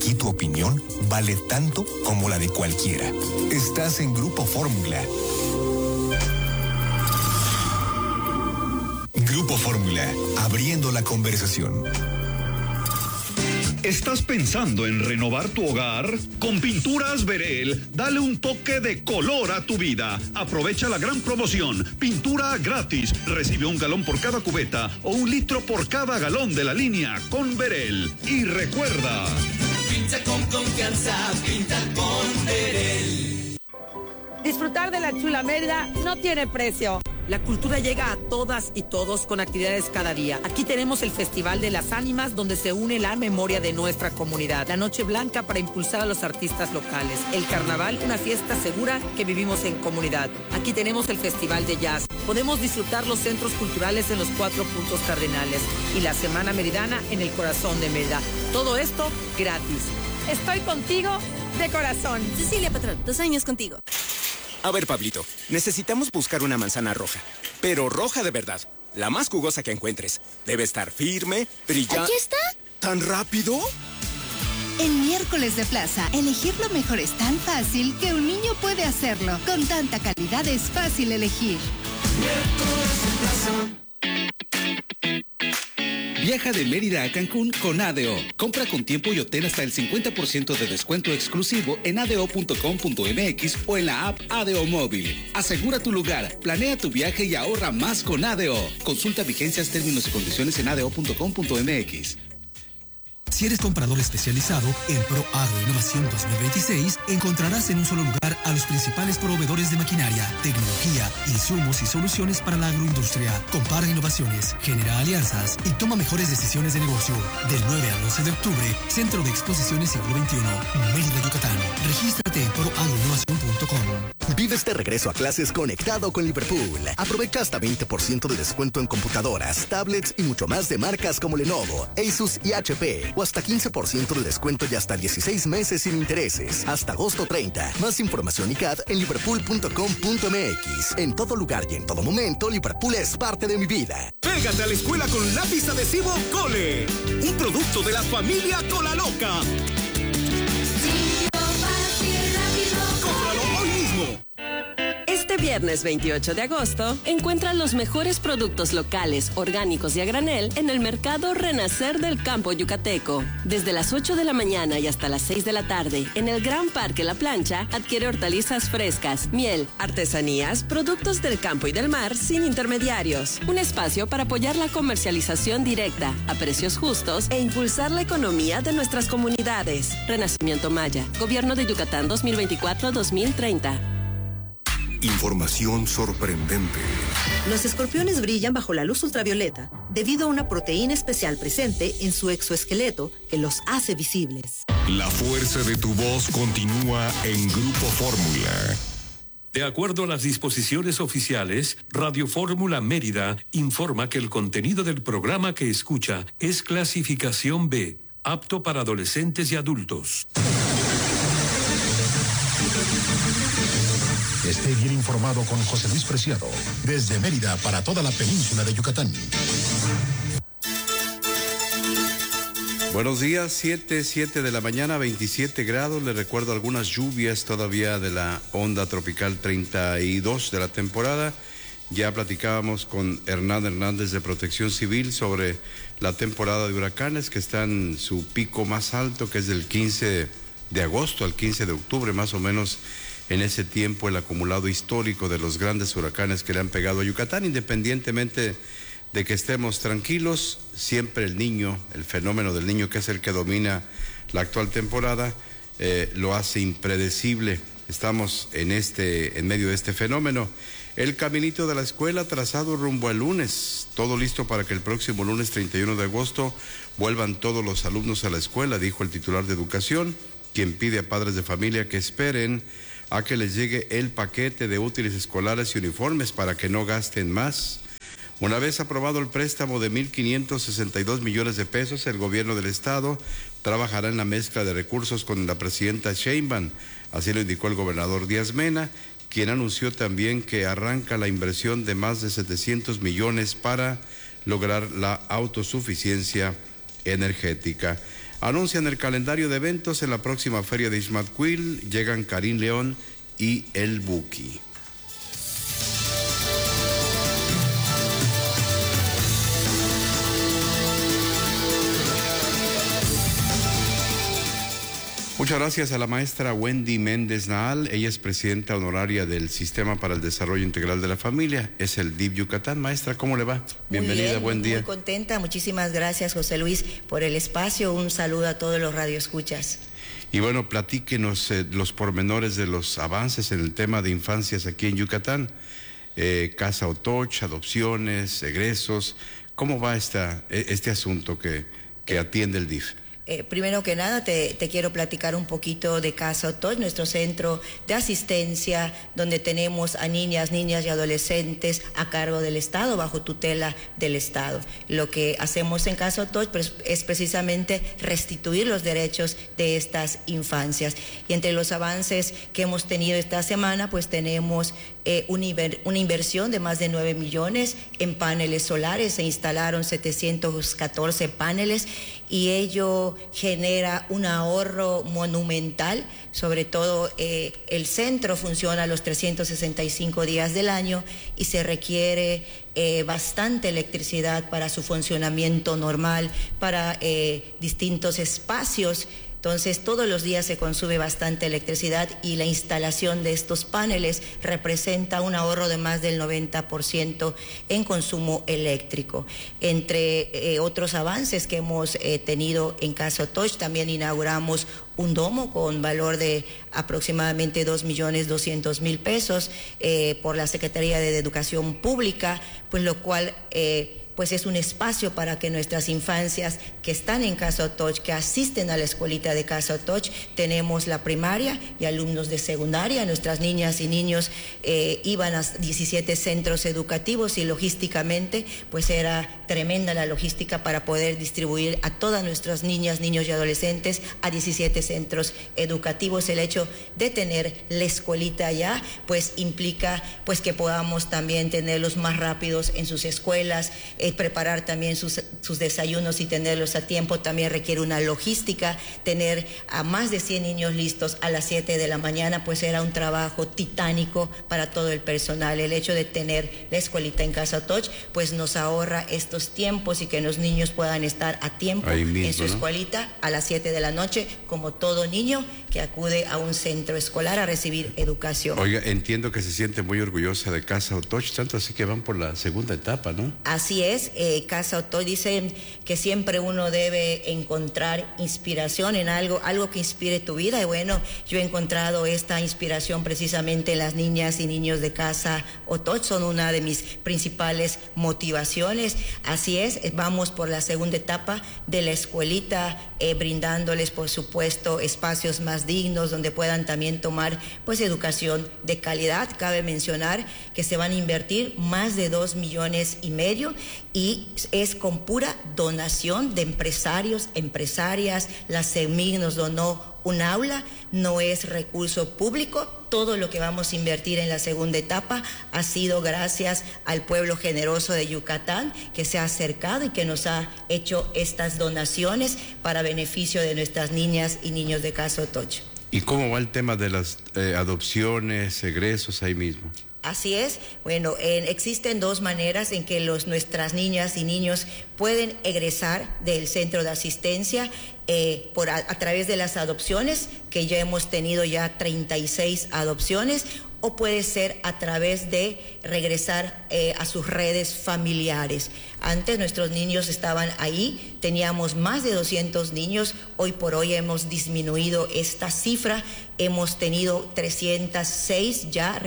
Aquí tu opinión vale tanto como la de cualquiera. Estás en Grupo Fórmula. Grupo Fórmula, abriendo la conversación. ¿Estás pensando en renovar tu hogar? Con Pinturas Verel, dale un toque de color a tu vida. Aprovecha la gran promoción. Pintura gratis. Recibe 1 galón por cada cubeta o 1 litro por cada galón de la línea con Verel. Y recuerda... Pinta con confianza, pinta con Verel. Disfrutar de la chula Mérida no tiene precio. La cultura llega a todas y todos con actividades cada día. Aquí tenemos el Festival de las Ánimas, donde se une la memoria de nuestra comunidad. La Noche Blanca para impulsar a los artistas locales. El Carnaval, una fiesta segura que vivimos en comunidad. Aquí tenemos el Festival de Jazz. Podemos disfrutar los centros culturales en los 4 puntos cardinales. Y la Semana Meridana en el corazón de Mérida. Todo esto gratis. Estoy contigo de corazón. Cecilia Patrón, 2 años contigo. A ver, Pablito, necesitamos buscar una manzana roja, pero roja de verdad, la más jugosa que encuentres. Debe estar firme, brillante. ¿Aquí está? ¿Tan rápido? En Miércoles de Plaza, elegir lo mejor es tan fácil que un niño puede hacerlo. Con tanta calidad es fácil elegir. Miércoles de Plaza. Viaja de Mérida a Cancún con ADO. Compra con tiempo y obtén hasta el 50% de descuento exclusivo en ado.com.mx o en la app ADO Móvil. Asegura tu lugar, planea tu viaje y ahorra más con ADO. Consulta vigencias, términos y condiciones en ado.com.mx. Si eres comprador especializado en Pro Agro Innovación 2026, encontrarás en un solo lugar a los principales proveedores de maquinaria, tecnología, insumos y soluciones para la agroindustria. Compara innovaciones, genera alianzas y toma mejores decisiones de negocio. Del 9 al 11 de octubre, Centro de Exposiciones Siglo XXI, Mérida, Yucatán. Regístrate en proagroinnovación.com. Vive este regreso a clases conectado con Liverpool. Aprovecha hasta 20% de descuento en computadoras, tablets y mucho más de marcas como Lenovo, Asus y HP. O hasta 15% de descuento y hasta 16 meses sin intereses. Hasta agosto 30. Más información y CAD en liverpool.com.mx. En todo lugar y en todo momento, Liverpool es parte de mi vida. Pégate a la escuela con lápiz adhesivo Cole. Un producto de la familia Cola Loca. Cómpralo hoy mismo. Este viernes 28 de agosto, encuentra los mejores productos locales, orgánicos y a granel en el Mercado Renacer del Campo Yucateco. Desde las 8 de la mañana y hasta las 6 de la tarde, en el Gran Parque La Plancha, adquiere hortalizas frescas, miel, artesanías, productos del campo y del mar sin intermediarios. Un espacio para apoyar la comercialización directa, a precios justos e impulsar la economía de nuestras comunidades. Renacimiento Maya, Gobierno de Yucatán 2024-2030. Información sorprendente. Los escorpiones brillan bajo la luz ultravioleta debido a una proteína especial presente en su exoesqueleto que los hace visibles. La fuerza de tu voz continúa en Grupo Fórmula. De acuerdo a las disposiciones oficiales, Radio Fórmula Mérida informa que el contenido del programa que escucha es clasificación B, apto para adolescentes y adultos. Esté bien informado con José Luis Preciado, desde Mérida para toda la península de Yucatán. Buenos días, 7 de la mañana, 27 grados. Les recuerdo algunas lluvias todavía de la onda tropical 32 de la temporada. Ya platicábamos con Hernán Hernández de Protección Civil sobre la temporada de huracanes que está en su pico más alto, que es del 15 de agosto al 15 de octubre, más o menos. En ese tiempo, el acumulado histórico de los grandes huracanes que le han pegado a Yucatán, independientemente de que estemos tranquilos, siempre el niño, el fenómeno del niño, que es el que domina la actual temporada, lo hace impredecible. Estamos en medio de este fenómeno. El caminito de la escuela trazado rumbo al lunes, todo listo para que el próximo lunes 31 de agosto vuelvan todos los alumnos a la escuela, dijo el titular de Educación, quien pide a padres de familia que esperen a que les llegue el paquete de útiles escolares y uniformes para que no gasten más. Una vez aprobado el préstamo de 1.562 millones de pesos, el gobierno del estado trabajará en la mezcla de recursos con la presidenta Sheinbaum. Así lo indicó el gobernador Díaz Mena, quien anunció también que arranca la inversión de más de 700 millones para lograr la autosuficiencia energética. Anuncian el calendario de eventos en la próxima feria de Ixmatquil. Llegan Karim León y El Buki. Muchas gracias a la maestra Wendy Méndez Naal. Ella es presidenta honoraria del Sistema para el Desarrollo Integral de la Familia. Es el DIF Yucatán. Maestra, ¿cómo le va? Bienvenida, buen día. Muy contenta. Muchísimas gracias, José Luis, por el espacio. Un saludo a todos los radioescuchas. Y bueno, platíquenos los pormenores de los avances en el tema de infancias aquí en Yucatán. Casa Otoch, adopciones, egresos. ¿Cómo va este asunto que atiende el DIF? Primero que nada, te quiero platicar un poquito de Casa Otoch, nuestro centro de asistencia, donde tenemos a niñas y adolescentes a cargo del Estado, bajo tutela del Estado. Lo que hacemos en Casa Otoch es precisamente restituir los derechos de estas infancias. Y entre los avances que hemos tenido esta semana, pues tenemos una inversión de más de 9 millones en paneles solares. Se instalaron 714 paneles y ello genera un ahorro monumental. Sobre todo el centro funciona los 365 días del año y se requiere bastante electricidad para su funcionamiento normal, para distintos espacios. Entonces, todos los días se consume bastante electricidad y la instalación de estos paneles representa un ahorro de más del 90% en consumo eléctrico. Entre otros avances que hemos tenido en Casa Otoch, también inauguramos un domo con valor de aproximadamente 2.200.000 pesos por la Secretaría de Educación Pública, pues lo cual pues es un espacio para que nuestras infancias que están en Casa Otoch, que asisten a la escuelita de Casa Otoch, tenemos la primaria y alumnos de secundaria. Nuestras niñas y niños iban a 17 centros educativos y logísticamente pues era tremenda la logística para poder distribuir a todas nuestras niñas, niños y adolescentes a 17 centros educativos. El hecho de tener la escuelita allá pues implica pues que podamos también tenerlos más rápidos en sus escuelas, preparar también sus desayunos y tenerlos a tiempo. También requiere una logística. Tener a más de 100 niños listos a las 7 de la mañana pues era un trabajo titánico para todo el personal. El hecho de tener la escuelita en Casa Otoch pues nos ahorra estos tiempos y que los niños puedan estar a tiempo mismo, en su escuelita a las 7 de la noche, como todo niño que acude a un centro escolar a recibir educación. Oiga, entiendo que se siente muy orgullosa de Casa Otoch, tanto así que van por la segunda etapa, ¿no? Así es. Casa Otoch dicen que siempre uno debe encontrar inspiración en algo que inspire tu vida. Y bueno, yo he encontrado esta inspiración precisamente en las niñas y niños de Casa Otoch. Son una de mis principales motivaciones. Así es, vamos por la segunda etapa de la escuelita, brindándoles, por supuesto, espacios más dignos donde puedan también tomar pues educación de calidad. Cabe mencionar que se van a invertir más de 2,5 millones y es con pura donación de empresarios, empresarias. La CEMIG nos donó un aula, no es recurso público. Todo lo que vamos a invertir en la segunda etapa ha sido gracias al pueblo generoso de Yucatán, que se ha acercado y que nos ha hecho estas donaciones para beneficio de nuestras niñas y niños de Casa Otoch. ¿Y cómo va el tema de las adopciones, egresos ahí mismo? Así es. Bueno, existen dos maneras en que nuestras niñas y niños pueden egresar del centro de asistencia a través de las adopciones, que ya hemos tenido ya 36 adopciones, o puede ser a través de regresar a sus redes familiares. Antes nuestros niños estaban ahí, teníamos más de 200 niños, hoy por hoy hemos disminuido esta cifra, hemos tenido 306 ya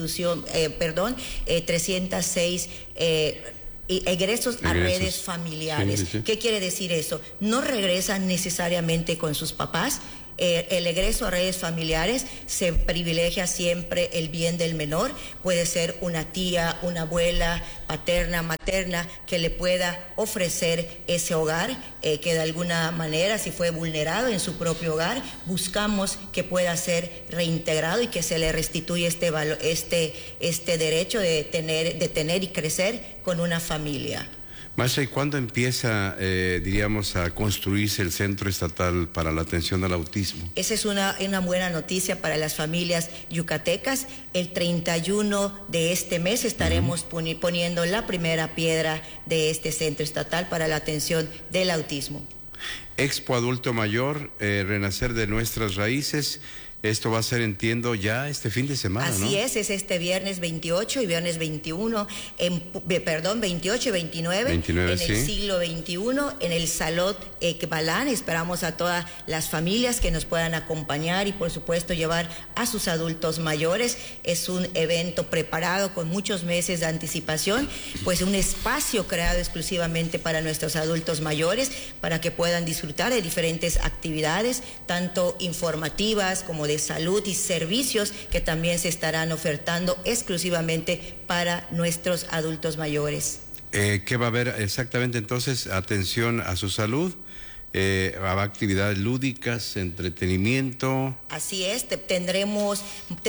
306 egresos a redes familiares. Sí. ¿Qué quiere decir eso? No regresan necesariamente con sus papás. El egreso a redes familiares se privilegia siempre el bien del menor. Puede ser una tía, una abuela, paterna, materna, que le pueda ofrecer ese hogar, que de alguna manera, si fue vulnerado en su propio hogar, buscamos que pueda ser reintegrado y que se le restituya este derecho de tener y crecer con una familia. Maestra, ¿y cuándo empieza, diríamos, a construirse el Centro Estatal para la Atención al Autismo? Esa es una buena noticia para las familias yucatecas. El 31 de este mes estaremos poniendo la primera piedra de este Centro Estatal para la Atención del Autismo. Expo Adulto Mayor, Renacer de Nuestras Raíces. Esto va a ser, entiendo, ya este fin de semana, ¿no? Así es este viernes 28 y viernes 21, 28 y 29 en el siglo XXI, en el Salón Ekbalan. Esperamos a todas las familias que nos puedan acompañar y, por supuesto, llevar a sus adultos mayores. Es un evento preparado con muchos meses de anticipación, pues un espacio creado exclusivamente para nuestros adultos mayores, para que puedan disfrutar de diferentes actividades, tanto informativas como de salud y servicios que también se estarán ofertando exclusivamente para nuestros adultos mayores. ¿Qué va a haber exactamente entonces? Atención a su salud, habrá actividades lúdicas, entretenimiento. Así es, tenemos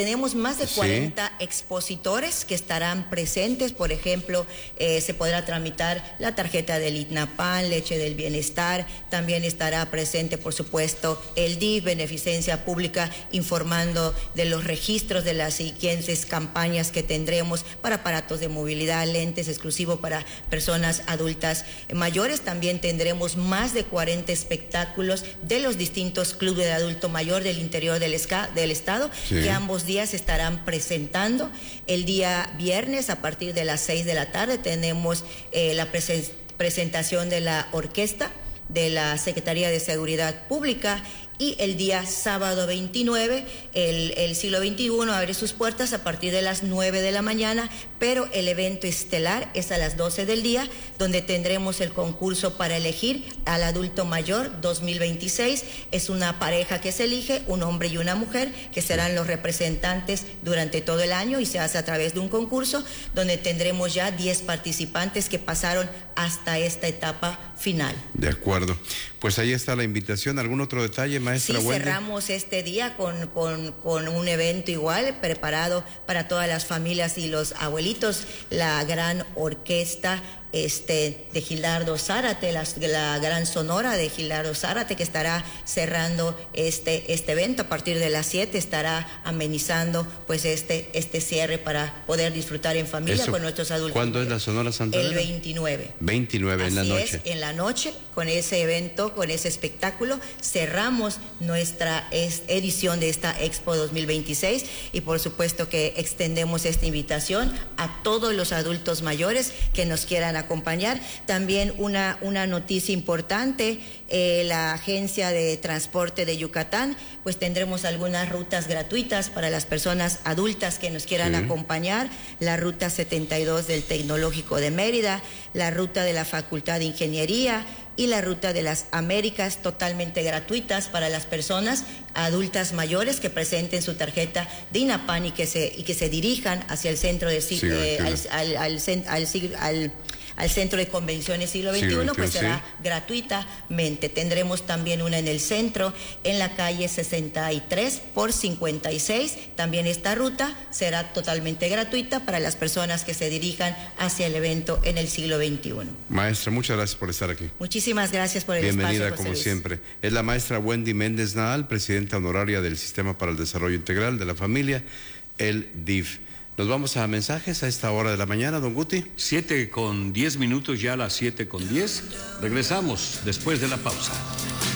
más de 40 expositores que estarán presentes. Por ejemplo, se podrá tramitar la tarjeta del ITNAPAN, Leche del Bienestar. También estará presente, por supuesto, el DIF, Beneficencia Pública, informando de los registros de las siguientes campañas que tendremos para aparatos de movilidad, lentes exclusivos para personas adultas mayores. También tendremos más de 40 espectáculos de los distintos clubes de adulto mayor del interior del estado, que ambos días estarán presentando. El día viernes, a partir de las 6 de la tarde, tenemos la presentación de la orquesta de la Secretaría de Seguridad Pública. Y el día sábado 29, el siglo XXI abre sus puertas a partir de las 9 de la mañana, pero el evento estelar es a las 12 del día, donde tendremos el concurso para elegir al adulto mayor 2026. Es una pareja que se elige, un hombre y una mujer, que serán los representantes durante todo el año, y se hace a través de un concurso donde tendremos ya 10 participantes que pasaron hasta esta etapa final. De acuerdo. Pues ahí está la invitación. ¿Algún otro detalle, maestra? Sí, cerramos este día con un evento igual, preparado para todas las familias y los abuelitos, la gran orquesta de Gilardo Zárate, la gran sonora de Gilardo Zárate, que estará cerrando este evento. A partir de las 7 estará amenizando pues este cierre para poder disfrutar en familia con nuestros adultos. ¿Cuándo es la Sonora Santanera? El 29. 29 en la noche. Así es, en la noche, con ese evento, con ese espectáculo, cerramos nuestra edición de esta Expo 2026, y por supuesto que extendemos esta invitación a todos los adultos mayores que nos quieran acompañar. También una noticia importante, la Agencia de Transporte de Yucatán, pues tendremos algunas rutas gratuitas para las personas adultas que nos quieran acompañar. La ruta 72 del Tecnológico de Mérida, la ruta de la Facultad de Ingeniería y la ruta de las Américas, totalmente gratuitas para las personas adultas mayores que presenten su tarjeta de INAPAN y que se dirijan hacia el centro de al Centro de Convenciones Siglo XXI, pues será gratuitamente. Tendremos también una en el centro, en la calle 63 por 56. También esta ruta será totalmente gratuita para las personas que se dirijan hacia el evento en el siglo XXI. Maestra, muchas gracias por estar aquí. Muchísimas gracias por el espacio. Bienvenida, como siempre. Es la maestra Wendy Méndez Nadal, presidenta honoraria del Sistema para el Desarrollo Integral de la Familia, el DIF. Nos vamos a mensajes a esta hora de la mañana, don Guti. 7:10, ya a las 7:10. Regresamos después de la pausa.